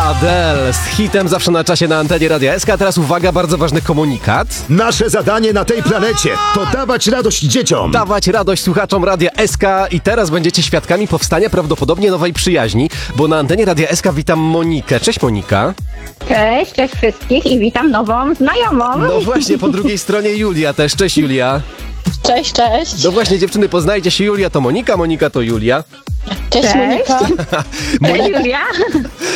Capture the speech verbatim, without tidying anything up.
Adele z hitem zawsze na czasie na antenie Radia S K. A teraz uwaga, bardzo ważny komunikat. Nasze zadanie na tej planecie to dawać radość dzieciom. Dawać radość słuchaczom Radia S K i teraz będziecie świadkami powstania prawdopodobnie nowej przyjaźni, bo na antenie Radia S K witam Monikę. Cześć Monika. Cześć, cześć wszystkich i witam nową znajomą. No właśnie, po drugiej stronie Julia też. Cześć Julia. Cześć, cześć. No właśnie, dziewczyny, poznajcie się. Julia to Monika, Monika to Julia. Cześć, Cześć. Monika. Cześć Julia.